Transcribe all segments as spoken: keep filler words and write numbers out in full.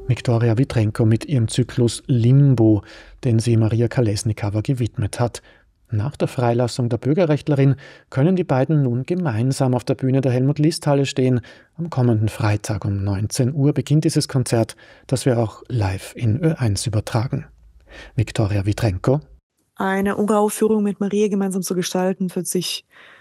Viktoria Vitrenko mit ihrem Zyklus Limbo, den sie Maria Kolesnikava gewidmet hat. Nach der Freilassung der Bürgerrechtlerin können die beiden nun gemeinsam auf der Bühne der Helmut-List-Halle stehen. Am kommenden Freitag um neunzehn Uhr beginnt dieses Konzert, das wir auch live in Ö eins übertragen. Viktoria Vitrenko: Eine Uraufführung mit Maria gemeinsam zu gestalten, fühlt sich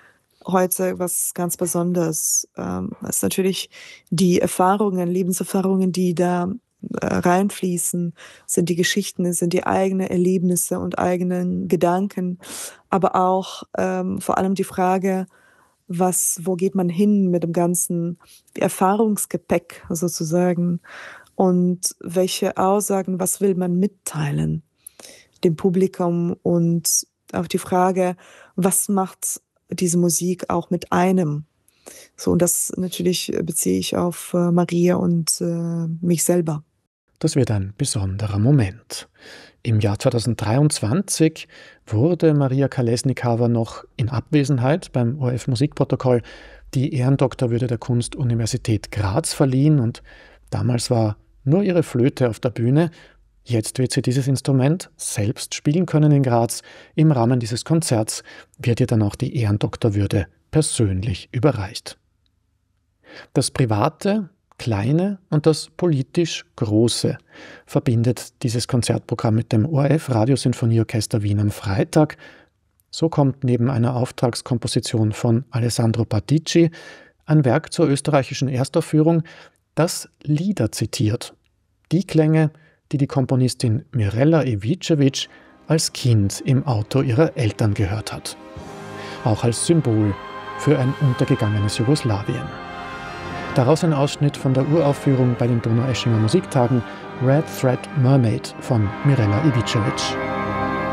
heute was ganz Besonderes. Ähm, es ist natürlich die Erfahrungen, Lebenserfahrungen, die da äh, reinfließen, sind die Geschichten, es sind die eigenen Erlebnisse und eigenen Gedanken, aber auch ähm, vor allem die Frage, was, wo geht man hin mit dem ganzen Erfahrungsgepäck sozusagen und welche Aussagen, was will man mitteilen dem Publikum und auch die Frage, was macht diese Musik auch mit einem? So, und das natürlich beziehe ich auf äh, Maria und äh, mich selber. Das wird ein besonderer Moment. Im Jahr zweitausenddreiundzwanzig wurde Maria Kolesnikava noch in Abwesenheit beim O R F-Musikprotokoll die Ehrendoktorwürde der Kunstuniversität Graz verliehen und damals war nur ihre Flöte auf der Bühne. Jetzt wird sie dieses Instrument selbst spielen können in Graz. Im Rahmen dieses Konzerts wird ihr dann auch die Ehrendoktorwürde persönlich überreicht. Das Private, Kleine und das politisch Große verbindet dieses Konzertprogramm mit dem O R F Radiosinfonieorchester Wien am Freitag. So kommt neben einer Auftragskomposition von Alessandro Patici ein Werk zur österreichischen Erstaufführung, das Lieder zitiert. Die Klänge, die die Komponistin Mirella Ivicevic als Kind im Auto ihrer Eltern gehört hat. Auch als Symbol für ein untergegangenes Jugoslawien. Daraus ein Ausschnitt von der Uraufführung bei den Donaueschinger Musiktagen Red Thread Mermaid von Mirella Ivicevic.